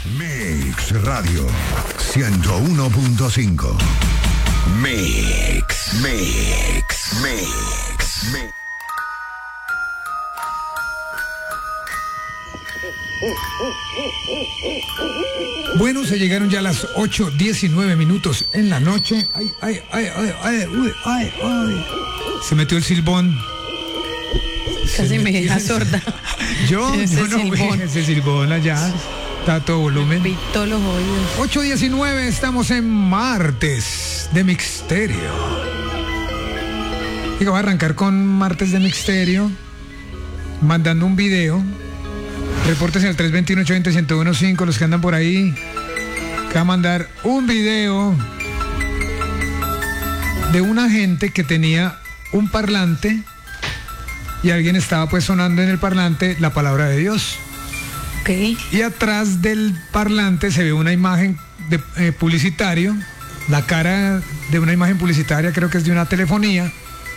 Mix Radio 101.5. Mix. Bueno, se llegaron ya las 8:19 minutos en la noche. Ay. Se metió el silbón. Casi me deja sorda. Yo no vi ese silbón allá. Está a todo volumen. Pito los oídos. 8:19, estamos en martes de Mixterio. Y voy a arrancar con martes de Mixterio, mandando un video. Repórtense al 321-820-1015, los que andan por ahí. Que va a mandar un video de una gente que tenía un parlante y alguien estaba pues sonando en el parlante la palabra de Dios. Okay. Y atrás del parlante se ve una imagen de publicitario, la cara de una imagen publicitaria, creo que es de una telefonía.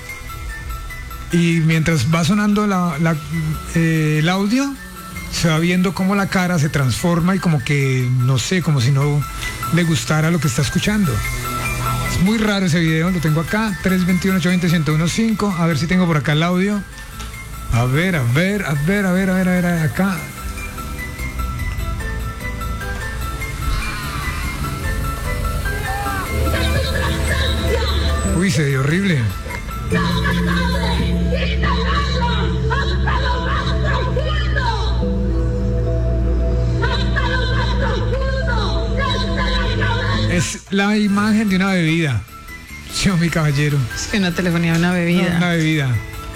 Y mientras va sonando el audio, se va viendo cómo la cara se transforma y como que, no sé, como si no le gustara lo que está escuchando. Es muy raro ese video, lo tengo acá, 321-820-1015, a ver si tengo por acá el audio. A ver, acá. Uy, se dio horrible. Es la imagen de una bebida. Sí, mi caballero. Es que una telefonía, una bebida. No, una bebida.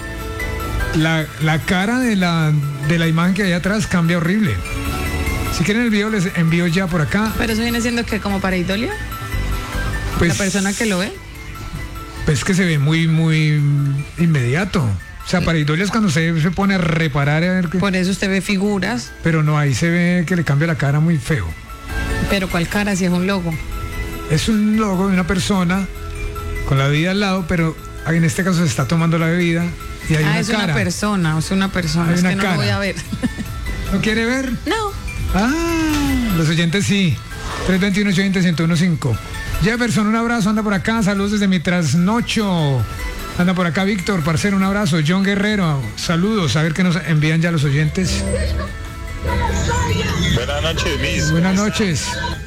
La cara de la imagen que hay atrás cambia horrible. Si quieren el video, les envío ya por acá. Pero eso viene siendo que como para idolia. Pues, la persona que lo ve. Pues que se ve muy inmediato. O sea, para idolia es cuando usted se pone a reparar a ver qué. Por eso usted ve figuras. Pero no, ahí se ve que le cambia la cara muy feo. Pero ¿cuál cara si es un logo? Es un logo de una persona con la bebida al lado, pero en este caso se está tomando la bebida y hay una es cara. Es una persona. Hay es una que no cara. lo voy a ver. ¿No quiere ver? No. Los oyentes sí. 321-820-1015. Jefferson, un abrazo, anda por acá. Saludos desde mi trasnocho. Anda por acá Víctor, parcero, un abrazo. John Guerrero, saludos. A ver qué nos envían ya los oyentes. Buenas noches, Miss. Buenas noches.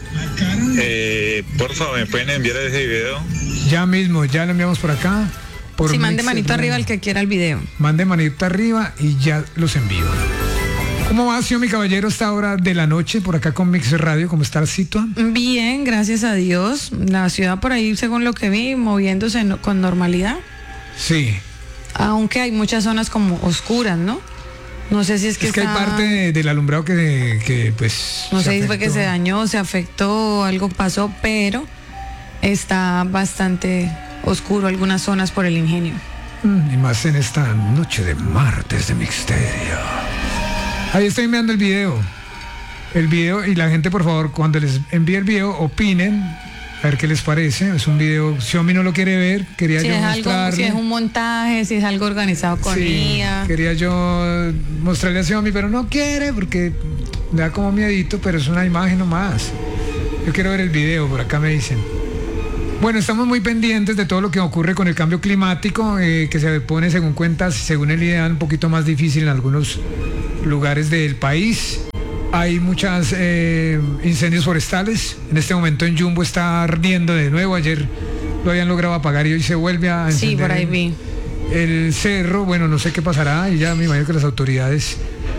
Por favor, ¿me pueden enviar ese video? Ya mismo, ya lo enviamos por acá. Sí, mande manito arriba el que quiera el video. Mande manito arriba y ya los envío. ¿Cómo va, señor mi caballero, esta hora de la noche por acá con Mix Radio? ¿Cómo está la situación? Bien, gracias a Dios. La ciudad por ahí, según lo que vi, moviéndose con normalidad. Sí. Aunque hay muchas zonas como oscuras, ¿no? No sé si es que hay parte del alumbrado que pues... No sé si fue que se dañó, se afectó, algo pasó, pero está bastante oscuro algunas zonas por el Ingenio. Y más en esta noche de martes de Mixterio. Ahí estoy enviando el video. El video, y la gente, por favor, cuando les envíe el video, opinen. A ver qué les parece. Es un video, Xiaomi no lo quiere ver, quería yo mostrarle. Si es un montaje, si es algo organizado con IA. Quería yo mostrarle a Xiaomi, pero no quiere porque le da como miedito, pero es una imagen nomás. Yo quiero ver el video, por acá me dicen. Bueno, estamos muy pendientes de todo lo que ocurre con el cambio climático, que se pone, según cuentas, según el IDEAN, un poquito más difícil en algunos lugares del país. Hay muchos incendios forestales. En este momento en Jumbo está ardiendo de nuevo. Ayer lo habían logrado apagar y hoy se vuelve a encender. Sí, por ahí vi. El cerro, bueno, no sé qué pasará. Y ya me imagino que las autoridades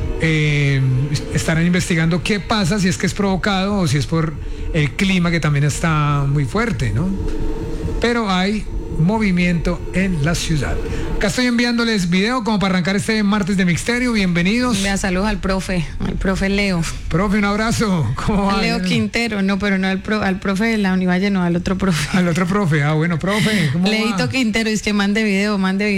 estarán investigando qué pasa, si es que es provocado o si es por el clima, que también está muy fuerte, ¿no? Pero hay movimiento en la ciudad. Acá estoy enviándoles video como para arrancar este martes de Mixterio. Bienvenidos. Vea, saludos al profe Leo. Profe, un abrazo. ¿Cómo va? Leo Quintero, no, pero no al profe de la Univalle, no, al otro profe. Al otro profe, bueno, profe, ¿cómo Leito va? Quintero, es que mande video.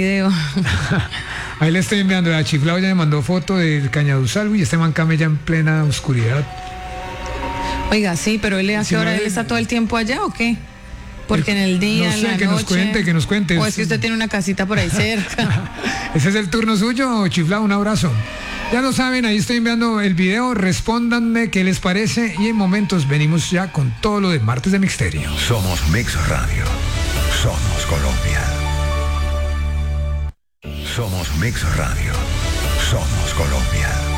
Ahí le estoy enviando, a Chiflao ya me mandó foto del Cañaduzalgo y este man camella en plena oscuridad. Oiga, sí, pero él a qué hora, él está todo el tiempo allá o qué? Porque en el día, no sé, en la que noche, nos cuente. O es que usted tiene una casita por ahí cerca. Ese es el turno suyo, Chiflao, un abrazo. Ya lo saben, ahí estoy enviando el video, respóndanme qué les parece y en momentos venimos ya con todo lo de Martes de Misterio. Somos Mix Radio. Somos Colombia. Somos Mix Radio. Somos Colombia.